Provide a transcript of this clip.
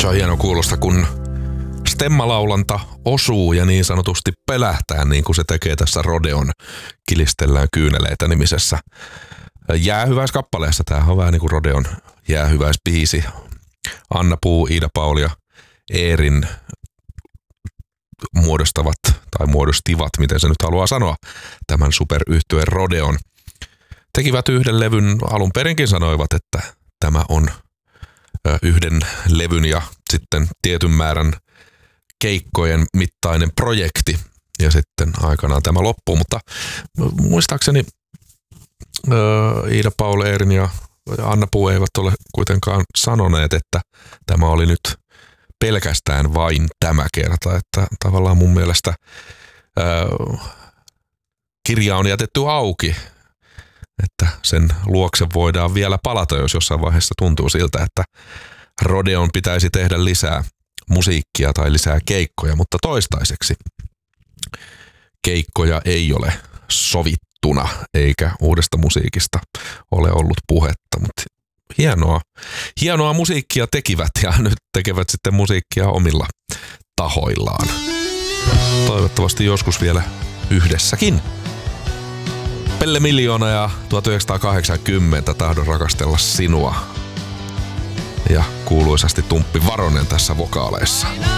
Se on hieno kuulosta, kun stemmalaulanta osuu ja niin sanotusti pelähtää, niin kuin se tekee tässä Rodeon Kilistellään kyyneleitä -nimisessä jäähyväiskappaleessa. Tämähän on vähän niin kuin Rodeon jäähyväisbiisi. Anna Puu, Iida Pauli ja Eerin muodostivat, miten se nyt haluaa sanoa, tämän superyhtyeen Rodeon. Tekivät yhden levyn, alun perinkin sanoivat, että tämä on yhden levyn ja sitten tietyn määrän keikkojen mittainen projekti. Ja sitten aikanaan tämä loppuu, mutta muistaakseni Iida Pauli, Eerin ja Anna Puu eivät ole kuitenkaan sanoneet, että tämä oli nyt pelkästään vain tämä kerta, että tavallaan mun mielestä kirja on jätetty auki, että sen luokse voidaan vielä palata, jos jossain vaiheessa tuntuu siltä, että Rodeon pitäisi tehdä lisää musiikkia tai lisää keikkoja, mutta toistaiseksi keikkoja ei ole sovittuna, eikä uudesta musiikista ole ollut puhetta, mutta hienoa musiikkia tekivät ja nyt tekevät sitten musiikkia omilla tahoillaan. Toivottavasti joskus vielä yhdessäkin. Pelle Miljoona ja 1980 Tahdon rakastella sinua. Ja kuuluisasti Tumppi Varonen tässä vokaaleissa.